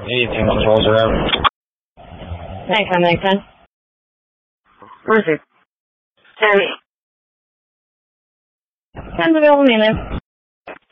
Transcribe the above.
Anything controls are out. Thanks, son. Where's it? Terry. Hands available, man.